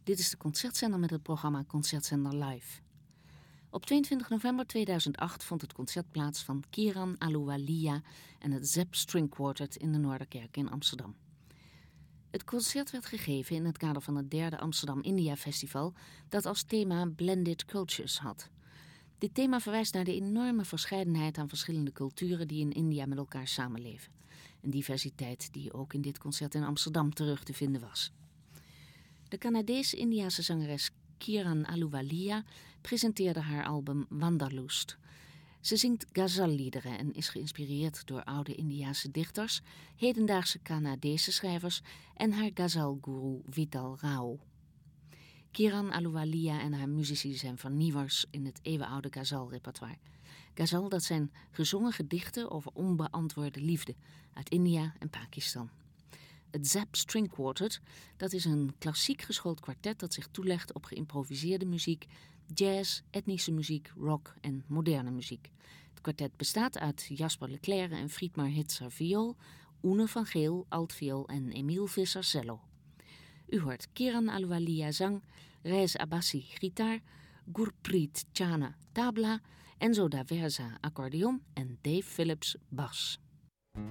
Dit is de Concertzender met het programma Concertzender Live. Op 22 november 2008 vond het concert plaats van Kieran Ahluwalia en het Zepp String Quartet in de Noorderkerk in Amsterdam. Het concert werd gegeven in het kader van het 3e Amsterdam India Festival, dat als thema Blended Cultures had. Dit thema verwijst naar de enorme verscheidenheid aan verschillende culturen die in India met elkaar samenleven. Een diversiteit die ook in dit concert in Amsterdam terug te vinden was. De Canadees-Indiase zangeres Kieran Ahluwalia presenteerde haar album Wanderlust. Ze zingt ghazal-liederen en is geïnspireerd door oude Indiase dichters, hedendaagse Canadese schrijvers en haar ghazal-goeroe Vital Rao. Kieran Ahluwalia en haar muzici zijn vernieuwers in het eeuwenoude ghazal-repertoire. Ghazal, dat zijn gezongen gedichten over onbeantwoorde liefde uit India en Pakistan. Het Zepp String Quartet, dat is een klassiek geschoold kwartet dat zich toelegt op geïmproviseerde muziek, jazz, etnische muziek, rock en moderne muziek. Het kwartet bestaat uit Jasper Leclerc en Friedmar Hitzer viool, Oene van Geel altviool en Emiel Visser cello. U hoort Kieran Ahluwalia zang, Rez Abbasi gitaar, Gurpreet Chana tabla, Enzo da Verza accordeon en Dave Phillips bas.